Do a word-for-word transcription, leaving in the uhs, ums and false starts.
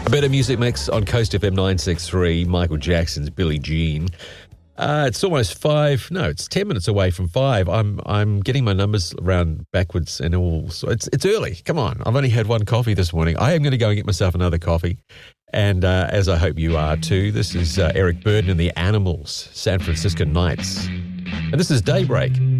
A better music mix on Coast F M nine sixty-three, Michael Jackson's Billie Jean. Uh, it's almost five. No, it's ten minutes away from five. I'm I'm getting my numbers around backwards and all. So it's it's early. Come on. I've only had one coffee this morning. I am going to go and get myself another coffee. And uh, as I hope you are too, this is uh, Eric Burdon and the Animals, San Francisco Nights. And this is Daybreak.